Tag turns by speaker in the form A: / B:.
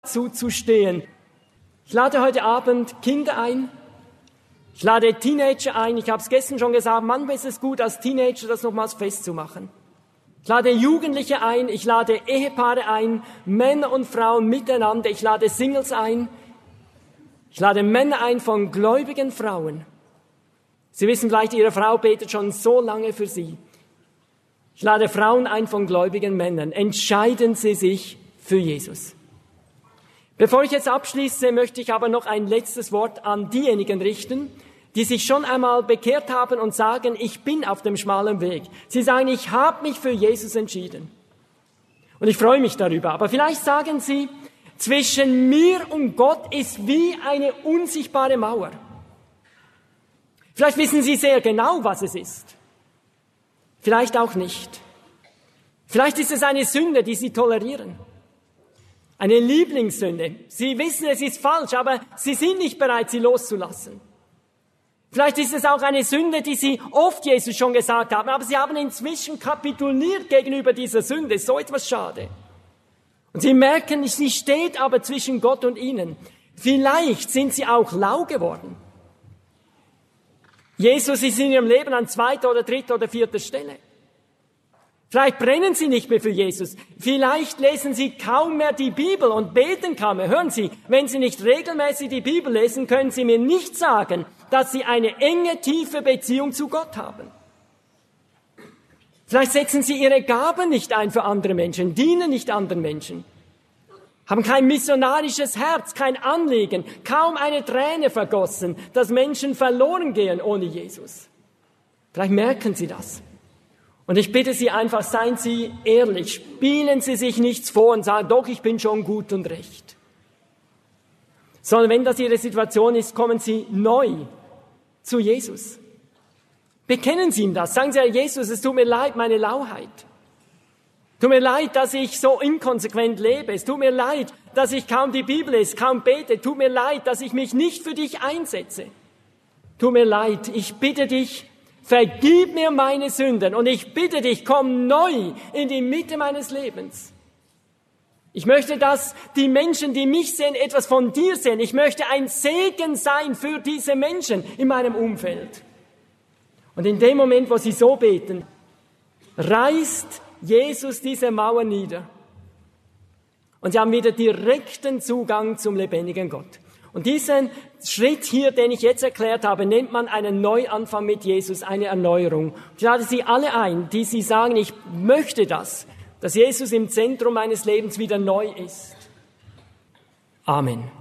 A: zuzustehen. Ich lade heute Abend Kinder ein. Ich lade Teenager ein. Ich habe es gestern schon gesagt, manchmal ist es gut, als Teenager das nochmals festzumachen. Ich lade Jugendliche ein. Ich lade Ehepaare ein. Männer und Frauen miteinander. Ich lade Singles ein. Ich lade Männer ein von gläubigen Frauen. Sie wissen vielleicht, Ihre Frau betet schon so lange für Sie. Ich lade Frauen ein von gläubigen Männern. Entscheiden Sie sich für Jesus. Bevor ich jetzt abschließe, möchte ich aber noch ein letztes Wort an diejenigen richten, die sich schon einmal bekehrt haben und sagen, ich bin auf dem schmalen Weg. Sie sagen, ich habe mich für Jesus entschieden. Und ich freue mich darüber. Aber vielleicht sagen Sie, zwischen mir und Gott ist wie eine unsichtbare Mauer. Vielleicht wissen Sie sehr genau, was es ist. Vielleicht auch nicht. Vielleicht ist es eine Sünde, die Sie tolerieren. Eine Lieblingssünde. Sie wissen, es ist falsch, aber Sie sind nicht bereit, sie loszulassen. Vielleicht ist es auch eine Sünde, die Sie oft Jesus schon gesagt haben, aber Sie haben inzwischen kapituliert gegenüber dieser Sünde. So etwas schade. Und Sie merken, sie steht aber zwischen Gott und Ihnen. Vielleicht sind Sie auch lau geworden. Jesus ist in Ihrem Leben an 2. oder 3. oder 4. Stelle. Vielleicht brennen Sie nicht mehr für Jesus. Vielleicht lesen Sie kaum mehr die Bibel und beten kaum mehr. Hören Sie, wenn Sie nicht regelmäßig die Bibel lesen, können Sie mir nicht sagen, dass Sie eine enge, tiefe Beziehung zu Gott haben. Vielleicht setzen Sie Ihre Gaben nicht ein für andere Menschen, dienen nicht anderen Menschen, haben kein missionarisches Herz, kein Anliegen, kaum eine Träne vergossen, dass Menschen verloren gehen ohne Jesus. Vielleicht merken Sie das. Und ich bitte Sie einfach, seien Sie ehrlich, spielen Sie sich nichts vor und sagen, doch, ich bin schon gut und recht. Sondern wenn das Ihre Situation ist, kommen Sie neu zu Jesus. Bekennen Sie ihm das. Sagen Sie, Herr Jesus, es tut mir leid, meine Lauheit. Tut mir leid, dass ich so inkonsequent lebe. Es tut mir leid, dass ich kaum die Bibel lese, kaum bete. Tut mir leid, dass ich mich nicht für dich einsetze. Tut mir leid, ich bitte dich, vergib mir meine Sünden und ich bitte dich, komm neu in die Mitte meines Lebens. Ich möchte, dass die Menschen, die mich sehen, etwas von dir sehen. Ich möchte ein Segen sein für diese Menschen in meinem Umfeld. Und in dem Moment, wo sie so beten, reißt Jesus diese Mauer nieder. Und sie haben wieder direkten Zugang zum lebendigen Gott. Und diesen Schritt hier, den ich jetzt erklärt habe, nennt man einen Neuanfang mit Jesus, eine Erneuerung. Ich lade Sie alle ein, die Sie sagen, ich möchte das, dass Jesus im Zentrum meines Lebens wieder neu ist. Amen.